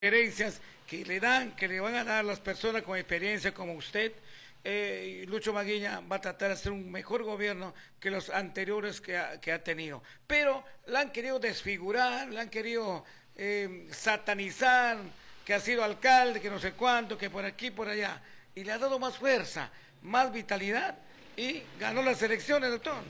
sugerencias que le van a dar las personas con experiencia como usted. Lucho Maguiña va a tratar de hacer un mejor gobierno que los anteriores que ha tenido. Pero la han querido desfigurar, la han querido satanizar, que ha sido alcalde, que no sé cuánto, que por aquí, por allá. Y le ha dado más fuerza, más vitalidad y ganó las elecciones, doctor.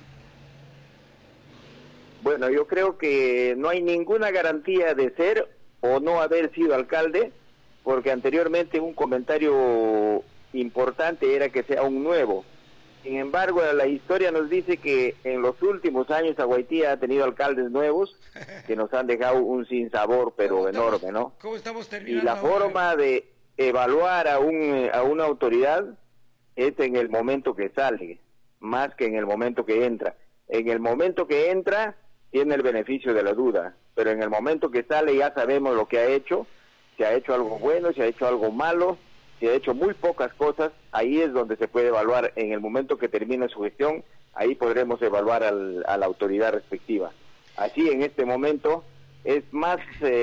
Bueno, yo creo que no hay ninguna garantía de ser o no haber sido alcalde, porque anteriormente un comentario importante era que sea un nuevo. Sin embargo, la historia nos dice que en los últimos años Aguaitía ha tenido alcaldes nuevos que nos han dejado un sinsabor, pero enorme, ¿no? ¿Cómo estamos Y terminando la ahora? forma de evaluar a una autoridad es en el momento que sale, más que en el momento que entra. En el momento que entra tiene el beneficio de la duda, pero en el momento que sale ya sabemos lo que ha hecho, si ha hecho algo bueno, si ha hecho algo malo, si ha hecho muy pocas cosas, ahí es donde se puede evaluar. En el momento que termine su gestión, ahí podremos evaluar a la autoridad respectiva. Así en este momento es más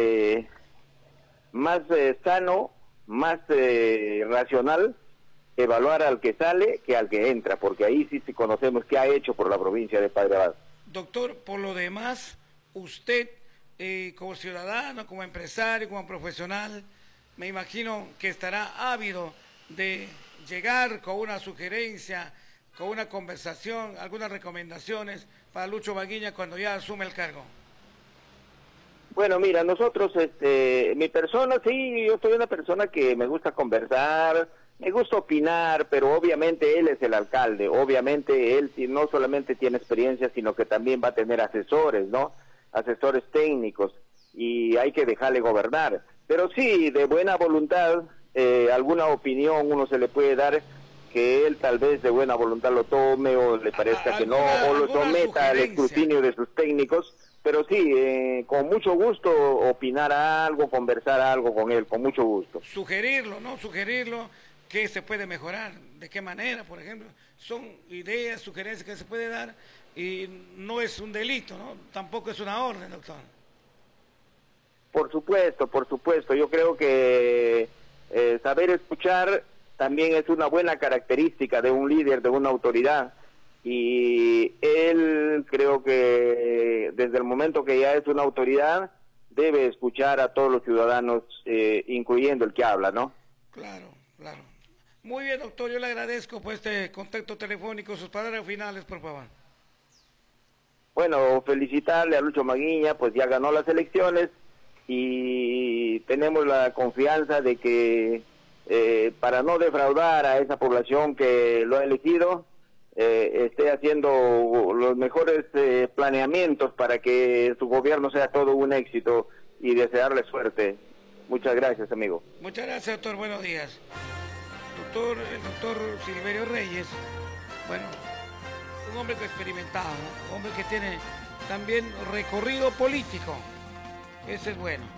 sano, más racional evaluar al que sale que al que entra, porque ahí sí conocemos qué ha hecho por la provincia de Padre Abad. Doctor, por lo demás, usted como ciudadano, como empresario, como profesional, me imagino que estará ávido de llegar con una sugerencia, con una conversación, algunas recomendaciones para Lucho Maguiña cuando ya asume el cargo. Bueno, mira, nosotros, mi persona, sí, yo soy una persona que me gusta conversar, me gusta opinar, pero obviamente él es el alcalde, obviamente él no solamente tiene experiencia, sino que también va a tener asesores, ¿no? Asesores técnicos, y hay que dejarle gobernar. Pero sí, de buena voluntad, alguna opinión uno se le puede dar que él tal vez de buena voluntad lo tome o le parezca que no, o lo someta al escrutinio de sus técnicos. Pero sí, con mucho gusto opinar algo, conversar algo con él, con mucho gusto. Sugerirlo, ¿no? Sugerirlo, qué se puede mejorar, de qué manera, por ejemplo. Son ideas, sugerencias que se puede dar y no es un delito, ¿no? Tampoco es una orden, doctor. Por supuesto. Yo creo que saber escuchar también es una buena característica de un líder, de una autoridad. Y él creo que desde el momento que ya es una autoridad debe escuchar a todos los ciudadanos, incluyendo el que habla, ¿no? Claro. Muy bien, doctor, yo le agradezco por este contacto telefónico. Sus palabras finales, por favor. Bueno, felicitarle a Lucho Maguiña, pues ya ganó las elecciones y tenemos la confianza de que para no defraudar a esa población que lo ha elegido, esté haciendo los mejores planeamientos para que su gobierno sea todo un éxito y desearle suerte. Muchas gracias, amigo. Muchas gracias, doctor. Buenos días. El doctor Silverio Reyes, bueno, un hombre experimentado, un hombre que tiene también recorrido político. Ese es bueno.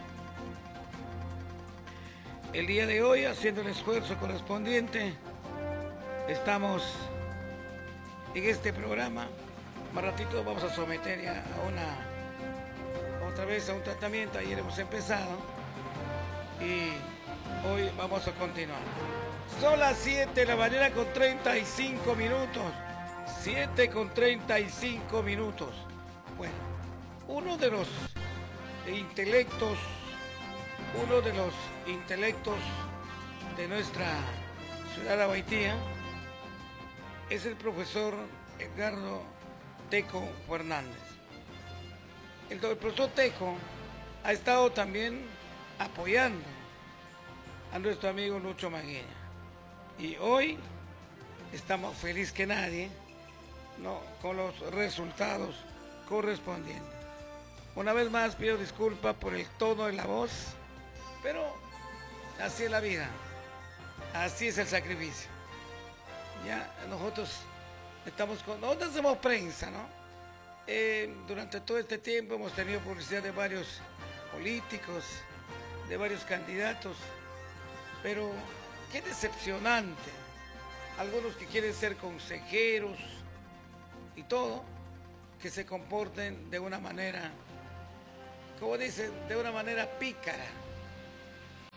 El día de hoy, haciendo el esfuerzo correspondiente, estamos en este programa. Más ratito vamos a someter ya otra vez a un tratamiento. Ayer hemos empezado y hoy vamos a continuar. Son las 7 de la mañana con 35 minutos. 7 con 35 minutos. Bueno, uno de los intelectos de nuestra ciudad de Aguaitía es el profesor Edgardo Teco Fernández. El profesor Teco ha estado también apoyando a nuestro amigo Lucho Maguiña. Y hoy estamos feliz que nadie, ¿no?, con los resultados correspondientes. Una vez más pido disculpas por el tono de la voz, pero así es la vida, así es el sacrificio. Ya nosotros nosotros hacemos prensa, ¿no? Durante todo este tiempo hemos tenido publicidad de varios políticos, de varios candidatos, pero qué decepcionante. Algunos que quieren ser consejeros y todo, que se comporten de una manera, como dicen, de una manera pícara.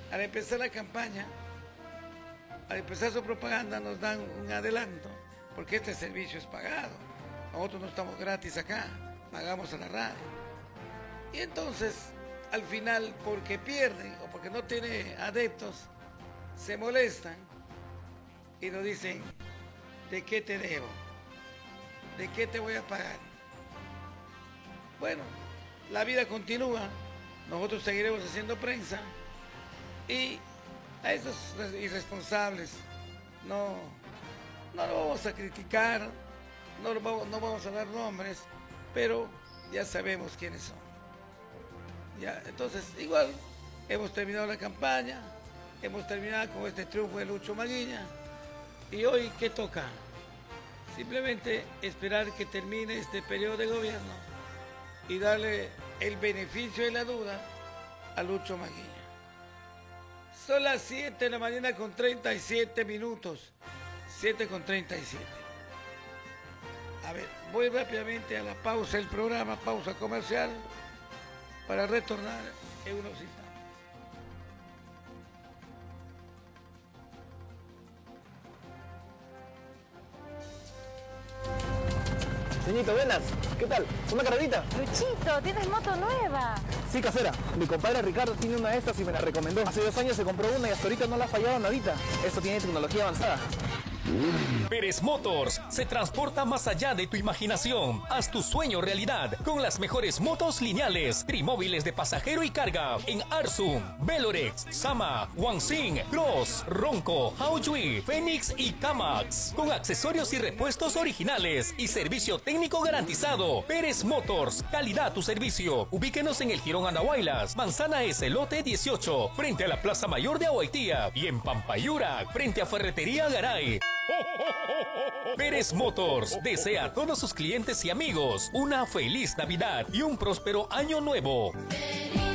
al empezar la campaña, al empezar su propaganda, nos dan un adelanto, porque este servicio es pagado. Nosotros no estamos gratis acá, pagamos a la radio. Y entonces, al final, porque pierden o porque no tiene adeptos, se molestan y nos dicen, ¿de qué te debo? ¿De qué te voy a pagar? Bueno, la vida continúa, nosotros seguiremos haciendo prensa y a esos irresponsables no lo vamos a criticar, no vamos a dar nombres, pero ya sabemos quiénes son. Ya, entonces, igual, hemos terminado la campaña, hemos terminado con este triunfo de Lucho Maguiña, y hoy, ¿qué toca? Simplemente esperar que termine este periodo de gobierno y darle el beneficio de la duda a Lucho Maguiña. Son las 7 de la mañana con 37 minutos. 7 con 37. A ver, voy rápidamente a la pausa del programa, pausa comercial, para retornar en unos instantes. Señorito, buenas. ¿Qué tal? ¿Una carrerita? Luchito, ¿tienes moto nueva? Sí, casera. Mi compadre Ricardo tiene una de estas y me la recomendó. Hace 2 años se compró una y hasta ahorita no la ha fallado nadita. Esto tiene tecnología avanzada. Pérez Motors se transporta más allá de tu imaginación. Haz tu sueño realidad con las mejores motos lineales, trimóviles de pasajero y carga en Arsum, Velorex, Sama, Wanxing, Cross, Ronco, Haoyui, Fénix y Kamax. Con accesorios y repuestos originales y servicio técnico garantizado. Pérez Motors, calidad a tu servicio. Ubíquenos en el Jirón Andahuaylas, Manzana S, lote 18, frente a la Plaza Mayor de Ahuaytía, y en Pampayura, frente a Ferretería Garay. Pérez Motors desea a todos sus clientes y amigos una feliz Navidad y un próspero año nuevo.